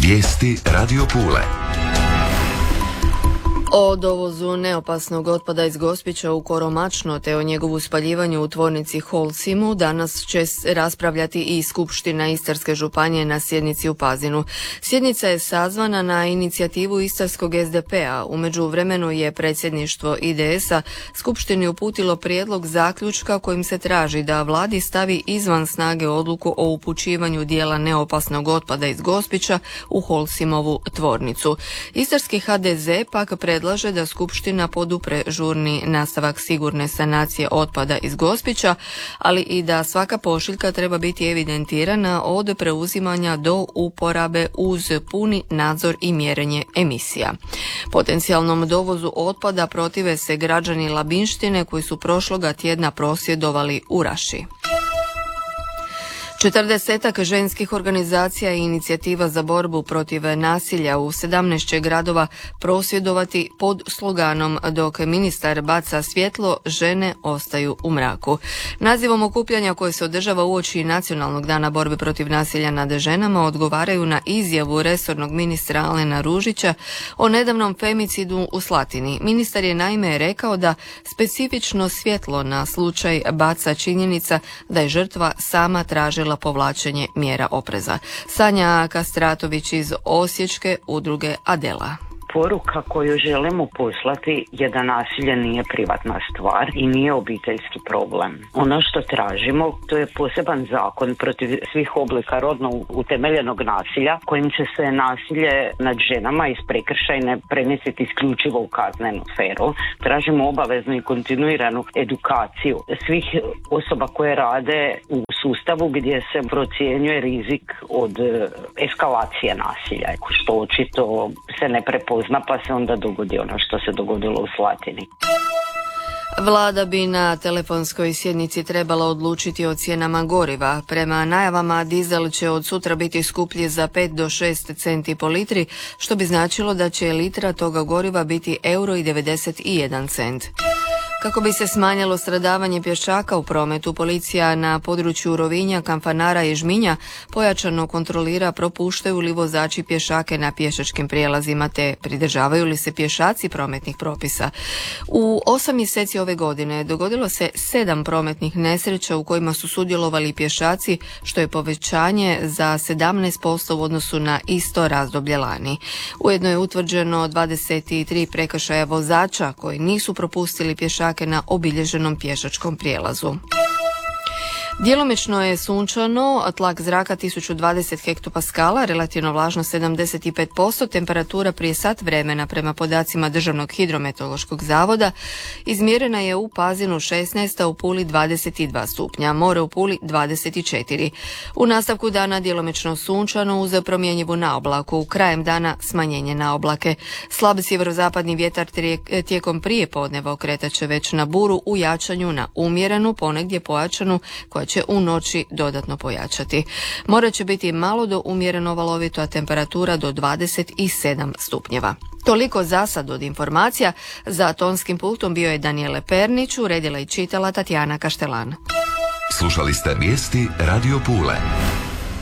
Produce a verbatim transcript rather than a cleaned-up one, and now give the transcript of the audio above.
Vijesti Radio Pule. O dovozu neopasnog otpada iz Gospića u Koromačno te o njegovu spaljivanju u tvornici Holcim danas će raspravljati i Skupština Istarske županije na sjednici u Pazinu. Sjednica je sazvana na inicijativu Istarskog es de pe-a. U međuvremenu je predsjedništvo i de es-a Skupštini uputilo prijedlog zaključka kojim se traži da vladi stavi izvan snage odluku o upućivanju dijela neopasnog otpada iz Gospića u Holcimovu tvornicu. Istarski ha de ze pak predlaže da Skupština podupre žurni nastavak sigurne sanacije otpada iz Gospića, ali i da svaka pošiljka treba biti evidentirana od preuzimanja do uporabe uz puni nadzor i mjerenje emisija. Potencijalnom dovozu otpada protive se građani Labinštine koji su prošloga tjedna prosvjedovali u Raši. Četrdesetak ženskih organizacija i inicijativa za borbu protiv nasilja u sedamnaest će gradova prosvjedovati pod sloganom dok ministar baca svjetlo, žene ostaju u mraku. Nazivom okupljanja koje se održava uoči Nacionalnog dana borbe protiv nasilja nad ženama odgovaraju na izjavu resornog ministra Alena Ružića o nedavnom femicidu u Slatini. Ministar je naime rekao da specifično svjetlo na slučaj baca činjenica da je žrtva sama tražila povlačenje mjera opreza. Sanja Kastratović iz Osječke udruge Adela. Poruka koju želimo poslati je da nasilje nije privatna stvar i nije obiteljski problem. Ono što tražimo to je poseban zakon protiv svih oblika rodno utemeljenog nasilja kojim će se nasilje nad ženama iz prekršajne premjestiti isključivo u kaznenu sferu. Tražimo obaveznu i kontinuiranu edukaciju svih osoba koje rade u sustavu gdje se procjenjuje rizik od eskalacije nasilja, što očito se ne prepoznaje. Pa se onda dogodi ono što se dogodilo u Slatini. Vlada bi na telefonskoj sjednici trebala odlučiti o cijenama goriva. Prema najavama dizel će od sutra biti skuplji za pet do šest centi po litri, što bi značilo da će litra toga goriva biti euro i devedeset jedan cent. Kako bi se smanjilo stradavanje pješaka u prometu, policija na području Rovinja, Kanfanara i Žminja pojačano kontrolira propuštaju li vozači pješake na pješačkim prijelazima te pridržavaju li se pješaci prometnih propisa. U osam mjeseci ove godine dogodilo se sedam prometnih nesreća u kojima su sudjelovali pješaci, što je povećanje za sedamnaest posto u odnosu na isto razdoblje lani. Ujedno je utvrđeno dvadeset tri prekršaja vozača koji nisu propustili pješake na obilježenom pješačkom prijelazu. Djelomično je sunčano, tlak zraka tisuću dvadeset hektopaskala, relativno vlažnost sedamdeset pet posto, temperatura prije sat vremena prema podacima Državnog hidrometeorološkog zavoda izmjerena je u Pazinu šesnaest, a u Puli dvadeset dva stupnja, more u Puli dvadeset četiri. U nastavku dana djelomično sunčano uz promjenjivu naoblaku, krajem dana smanjenje naoblake. Slab sjeverozapadni vjetar tijekom prije podneva okretat će već na buru u jačanju na umjerenu, ponegdje pojačanu, koja će u noći dodatno pojačati. More će biti malo do umjereno valovito, a temperatura do dvadeset sedam stupnjeva. Toliko za sad od informacija. Za tonskim pultom bio je Danijele Pernić, uredila i čitala Tatjana Kaštelan. Slušali ste vijesti Radio Pule.